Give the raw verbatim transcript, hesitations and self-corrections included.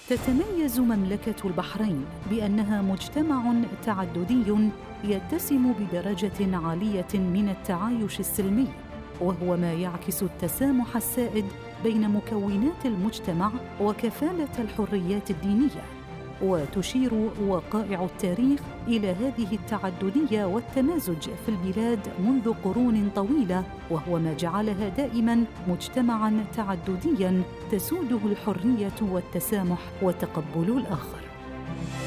تتميز مملكة البحرين بأنها مجتمع تعددي يتسم بدرجة عالية من التعايش السلمي، وهو ما يعكس التسامح السائد بين مكونات المجتمع وكفالة الحريات الدينية. وتشير وقائع التاريخ إلى هذه التعددية والتمازج في البلاد منذ قرون طويلة، وهو ما جعلها دائماً مجتمعاً تعددياً تسوده الحرية والتسامح وتقبل الآخر.